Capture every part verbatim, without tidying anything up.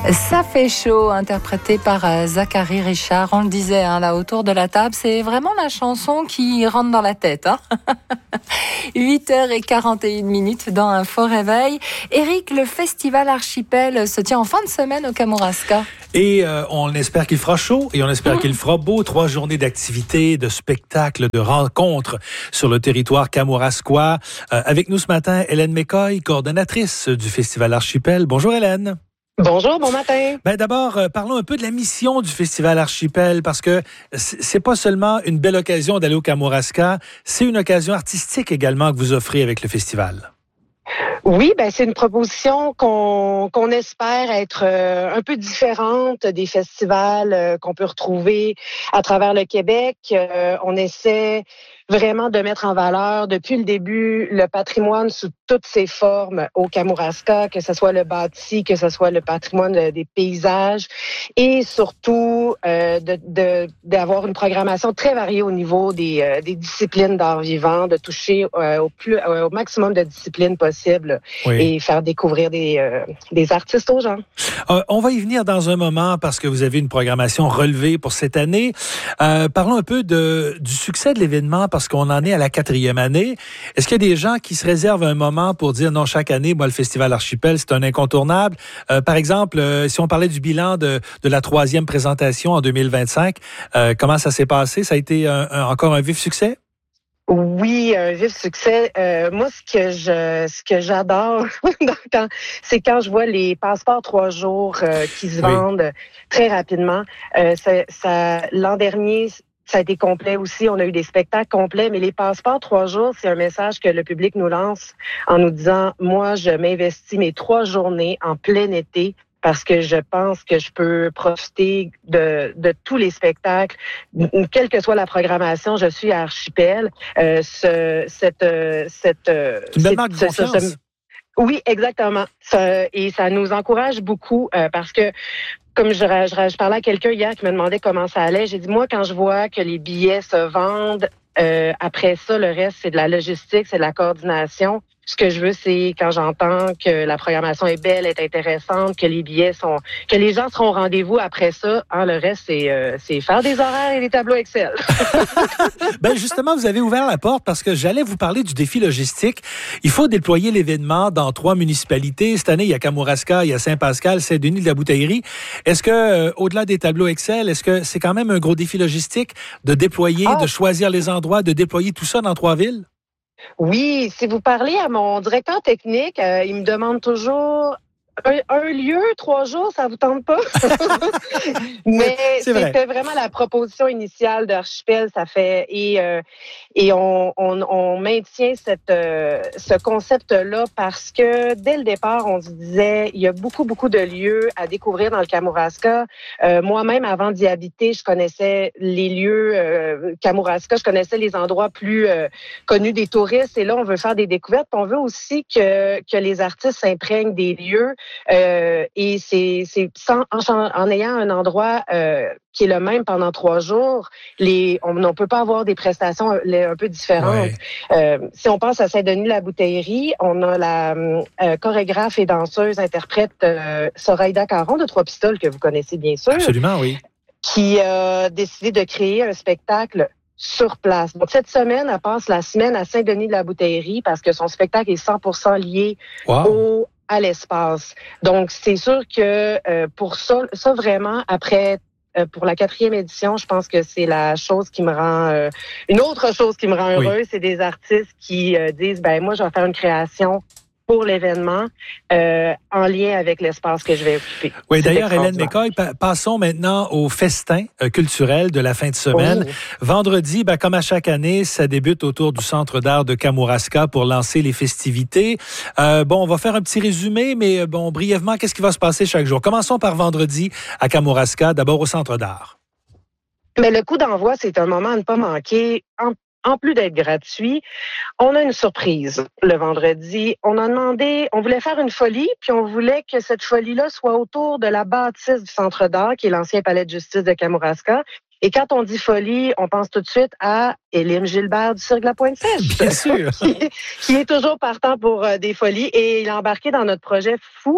Ça fait chaud, interprété par euh, Zachary Richard. On le disait hein, là autour de la table, c'est vraiment la chanson qui rentre dans la tête. Hein huit heures quarante et une minutes dans un faux réveil. Éric, le festival Archipel se tient en fin de semaine au Kamouraska. Et euh, on espère qu'il fera chaud et on espère mmh. qu'il fera beau. Trois journées d'activités, de spectacles, de rencontres sur le territoire kamouraskois. Euh, avec nous ce matin, Hélène McCoy, coordonnatrice du festival Archipel. Bonjour Hélène. Bonjour, bon matin. Ben d'abord, euh, parlons un peu de la mission du Festival Archipel, parce que c'est pas seulement une belle occasion d'aller au Kamouraska, c'est une occasion artistique également que vous offrez avec le festival. Oui, ben c'est une proposition qu'on qu'on espère être euh, un peu différente des festivals euh, qu'on peut retrouver à travers le Québec. Euh, on essaie vraiment de mettre en valeur depuis le début le patrimoine sous toutes ses formes au Kamouraska, que ce soit le bâti, que ce soit le patrimoine des paysages, et surtout euh, de, de d'avoir une programmation très variée au niveau des, euh, des disciplines d'art vivant, de toucher euh, au plus euh, au maximum de disciplines possibles oui. et faire découvrir des euh, des artistes aux gens. Euh, on va y venir dans un moment parce que vous avez une programmation relevée pour cette année. Euh, parlons un peu de du succès de l'événement parce qu'on en est à la quatrième année. Est-ce qu'il y a des gens qui se réservent un moment pour dire non, chaque année, moi, le Festival Archipel, c'est un incontournable? Euh, par exemple, euh, si on parlait du bilan de, de la troisième présentation en deux mille vingt-cinq, euh, comment ça s'est passé? Ça a été un, un, encore un vif succès? Oui, un vif succès. Euh, moi, ce que je, ce que j'adore, quand, c'est quand je vois les passeports trois jours euh, qui se oui. vendent très rapidement. Euh, ça, ça, l'an dernier, ça a été complet aussi. On a eu des spectacles complets, mais les passeports trois jours, c'est un message que le public nous lance en nous disant, moi, je m'investis mes trois journées en plein été parce que je pense que je peux profiter de, de tous les spectacles, quelle que soit la programmation. Je suis à Archipel. Euh, ce, cette, cette, c'est une belle marque de confiance. Ce, ce, oui, exactement. Ça, et ça nous encourage beaucoup euh, parce que Comme je, je, je parlais à quelqu'un hier qui me demandait comment ça allait, j'ai dit, moi, quand je vois que les billets se vendent, euh, après ça, le reste, c'est de la logistique, c'est de la coordination. Ce que je veux, c'est quand j'entends que la programmation est belle, est intéressante, que les billets sont... que les gens seront au rendez-vous après ça. Hein, le reste, c'est, euh, c'est faire des horaires et des tableaux Excel. Ben justement, vous avez ouvert la porte parce que j'allais vous parler du défi logistique. Il faut déployer l'événement dans trois municipalités. Cette année, il y a Kamouraska, il y a Saint-Pascal, Saint-Denis de la Bouteillerie. Est-ce que, euh, au-delà des tableaux Excel, est-ce que c'est quand même un gros défi logistique de déployer, ah. de choisir les endroits, de déployer tout ça dans trois villes? Oui, si vous parlez à mon directeur technique, euh, il me demande toujours un, un lieu, trois jours, ça vous tente pas? Mais c'est c'était vraiment la proposition initiale d'Archipel, ça fait et euh, et on, on, on maintient cette euh, ce concept-là parce que dès le départ, on se disait il y a beaucoup beaucoup de lieux à découvrir dans le Kamouraska. Euh, moi-même, avant d'y habiter, je connaissais les lieux euh, Kamouraska, je connaissais les endroits plus euh, connus des touristes. Et là, on veut faire des découvertes. On veut aussi que que les artistes s'imprègnent des lieux. Euh, et c'est, c'est sans, en, en ayant un endroit euh, qui est le même pendant trois jours, les, on ne peut pas avoir des prestations un, un peu différentes. Ouais. Euh, si on pense à Saint-Denis de la Bouteillerie, on a la euh, chorégraphe et danseuse interprète euh, Soraïda Caron de Trois Pistoles, que vous connaissez bien sûr. Absolument, oui. Qui a décidé de créer un spectacle sur place. Donc, cette semaine, elle passe la semaine à Saint-Denis de la Bouteillerie parce que son spectacle est cent pour cent lié wow. au à l'espace. Donc, c'est sûr que euh, pour ça, ça vraiment, après, euh, pour la quatrième édition, je pense que c'est la chose qui me rend... Euh, une autre chose qui me rend heureuse, oui. c'est des artistes qui euh, disent, ben moi, je vais faire une création pour l'événement euh, en lien avec l'espace que je vais occuper. Oui, c'est d'ailleurs, Hélène McCoy, pa- passons maintenant au festin euh, culturel de la fin de semaine. Oh. Vendredi, ben, comme à chaque année, ça débute autour du Centre d'art de Kamouraska pour lancer les festivités. Euh, bon, on va faire un petit résumé, mais bon, brièvement, qu'est-ce qui va se passer chaque jour? Commençons par vendredi à Kamouraska, d'abord au Centre d'art. Mais le coup d'envoi, c'est un moment à ne pas manquer. En En plus d'être gratuit, on a une surprise le vendredi. On a demandé, on voulait faire une folie, puis on voulait que cette folie-là soit autour de la bâtisse du Centre d'art, qui est l'ancien palais de justice de Kamouraska. Et quand on dit folie, on pense tout de suite à Élim Gilbert du Cirque de la Pointe-Sèche. Bien sûr. qui, qui est toujours partant pour euh, des folies. Et il a embarqué dans notre projet fou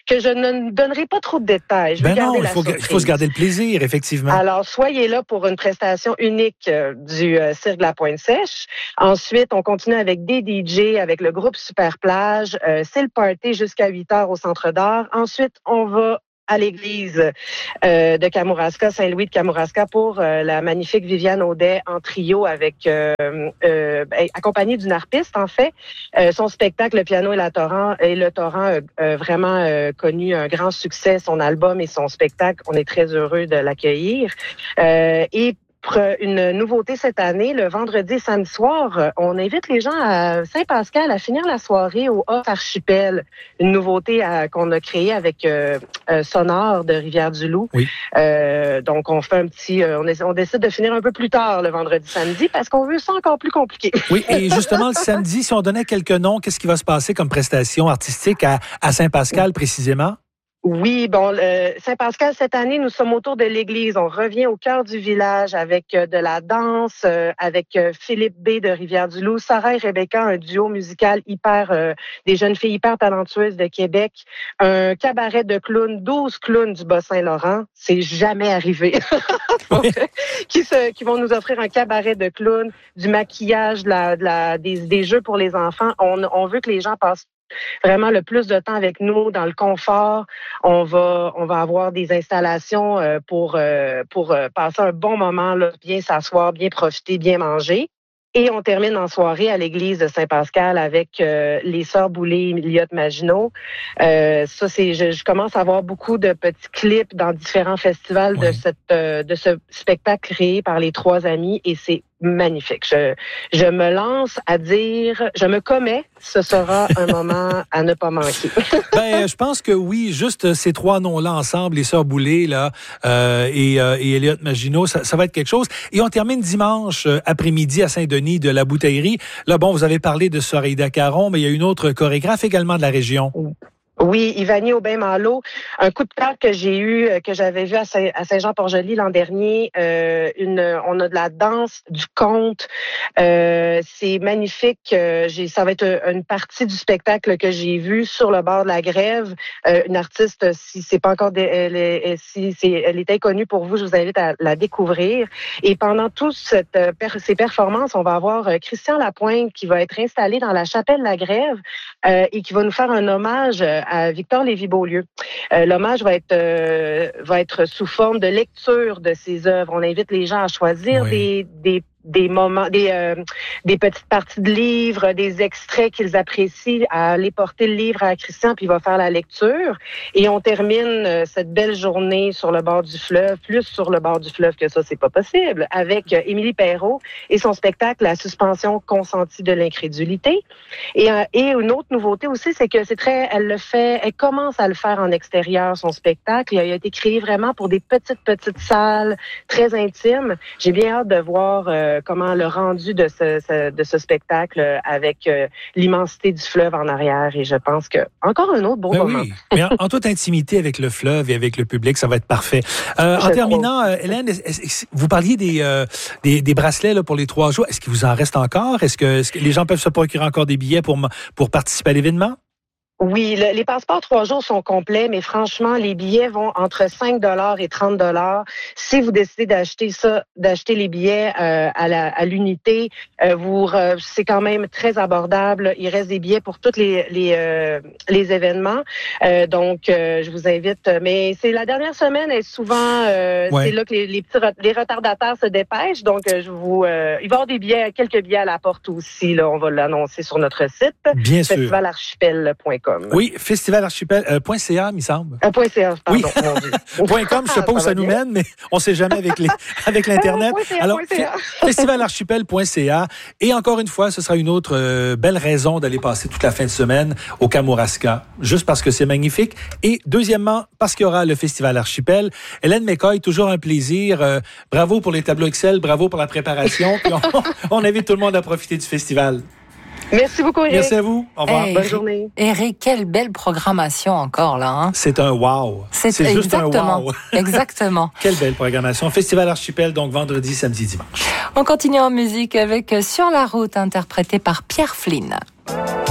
que je ne donnerai pas trop de détails. Je ben vais non, garder il la faut, il faut se garder le plaisir, effectivement. Alors, soyez là pour une prestation unique euh, du euh, Cirque de la Pointe-Sèche. Ensuite, on continue avec des D J, avec le groupe Super Plage. Euh, c'est le party jusqu'à huit heures au Centre d'art. Ensuite, on va à l'église euh, de Kamouraska, Saint-Louis de Kamouraska, pour euh, la magnifique Viviane Audet en trio avec euh, euh, ben, accompagnée d'une harpiste, en fait. Euh, son spectacle, Le piano et, la torrent, et le torrent, euh, euh, vraiment euh, connu un grand succès, son album et son spectacle. On est très heureux de l'accueillir. Euh, et une nouveauté cette année, le vendredi et samedi soir, on invite les gens à Saint-Pascal à finir la soirée au Off Archipel, une nouveauté à, qu'on a créée avec euh, euh, Sonore de Rivière-du-Loup. Oui. Euh, donc, on fait un petit, euh, on, essaie, on décide de finir un peu plus tard le vendredi samedi parce qu'on veut ça encore plus compliqué. Oui, et justement, le samedi, si on donnait quelques noms, qu'est-ce qui va se passer comme prestation artistique à, à Saint-Pascal précisément? Oui, bon, euh, Saint-Pascal, cette année, nous sommes autour de l'église. On revient au cœur du village avec euh, de la danse, euh, avec euh, Philippe B. de Rivière-du-Loup, Sarah et Rebecca, un duo musical hyper, euh, des jeunes filles hyper talentueuses de Québec, un cabaret de clowns, douze clowns du Bas-Saint-Laurent. C'est jamais arrivé. Donc, qui, se, qui vont nous offrir un cabaret de clowns, du maquillage, de la, de la, des, des jeux pour les enfants. On, on veut que les gens passent vraiment le plus de temps avec nous dans le confort. On va on va avoir des installations euh, pour euh, pour euh, passer un bon moment là, bien s'asseoir, bien profiter, bien manger. Et on termine en soirée à l'église de Saint-Pascal avec euh, les Sœurs Boulay et Lyotte Maginot. Euh, ça, c'est, je, je commence à avoir beaucoup de petits clips dans différents festivals oui. de cette euh, de ce spectacle créé par les trois amis et c'est magnifique. Je, je me lance à dire, je me commets, ce sera un moment à ne pas manquer. Ben, je pense que oui, juste ces trois noms-là ensemble, les Sœurs Boulay là, euh, et, euh, et Lyotte Maginot, ça, ça va être quelque chose. Et on termine dimanche euh, après-midi à Saint-Denis de la Bouteillerie. Là, bon, vous avez parlé de Soreida Caron, mais il y a une autre chorégraphe également de la région. Oui, Ivani Aubin-Malo, un coup de cœur que j'ai eu, que j'avais vu à, Saint- à Saint-Jean-Port-Joli l'an dernier. Euh, une, on a de la danse, du conte. Euh, c'est magnifique. Euh, j'ai, ça va être une partie du spectacle que j'ai vu sur le bord de la Grève. Euh, une artiste, si c'est pas encore, des, elle, est, si c'est, elle est inconnue pour vous, je vous invite à la découvrir. Et pendant toutes cette, ces performances, on va avoir Christian Lapointe qui va être installé dans la chapelle de la Grève euh, et qui va nous faire un hommage à Victor Lévy-Beaulieu. Euh, l'hommage va être euh, va être sous forme de lecture de ses œuvres. On invite les gens à choisir oui. des des des moments, des euh, des petites parties de livres, des extraits qu'ils apprécient, à aller porter le livre à Christian, puis il va faire la lecture. Et on termine euh, cette belle journée sur le bord du fleuve, plus sur le bord du fleuve que ça, c'est pas possible, avec euh, Émilie Perrault et son spectacle La suspension consentie de l'incrédulité. Et, euh, et une autre nouveauté aussi, c'est que c'est très, elle le fait, elle commence à le faire en extérieur, son spectacle. Il a, il a été créé vraiment pour des petites, petites salles très intimes. J'ai bien hâte de voir euh, comment le rendu de ce, ce de ce spectacle avec euh, l'immensité du fleuve en arrière. Et je pense que encore un autre beau ben moment. Oui. Mais en, en toute intimité avec le fleuve et avec le public, ça va être parfait. Euh, en terminant, euh, Hélène, est-ce, est-ce, vous parliez des, euh, des, des bracelets là, pour les trois jours. Est-ce qu'il vous en reste encore? Est-ce que, est-ce que les gens peuvent se procurer encore des billets pour, pour participer à l'événement? Oui, le, les passeports trois jours sont complets, mais franchement, les billets vont entre cinq dollars et trente dollars. Si vous décidez d'acheter ça, d'acheter les billets euh, à, la, à l'unité, euh, vous, euh, c'est quand même très abordable. Il reste des billets pour tous les les, euh, les événements. Euh, donc, euh, je vous invite. Mais c'est la dernière semaine et souvent, euh, ouais. c'est là que les, les petits les retardataires se dépêchent. Donc, euh, je vous, euh, il va y avoir des billets, quelques billets à la porte aussi. Là, on va l'annoncer sur notre site. Bien sûr. festival archipel point com. Oui, festivalarchipel point c a, il me semble. Euh, point .ca, pardon. Oui. point .com, je sais pas où ça, ça nous mène, mais on sait jamais avec les avec l'internet. .ca, Alors, .ca. festivalarchipel point c a et encore une fois, ce sera une autre euh, belle raison d'aller passer toute la fin de semaine au Kamouraska, juste parce que c'est magnifique et deuxièmement parce qu'il y aura le Festival Archipel. Hélène McCoy, toujours un plaisir. Euh, bravo pour les tableaux Excel, bravo pour la préparation. Puis on, on invite tout le monde à profiter du festival. Merci beaucoup, Eric. Merci à vous. Au revoir. Hey, bonne journée. Eric, quelle belle programmation encore, là. Hein? C'est un wow. C'est, C'est juste exactement, un wow. Exactement. Quelle belle programmation. Festival Archipel, donc vendredi, samedi, dimanche. On continue en musique avec Sur la route, interprété par Pierre Flynn.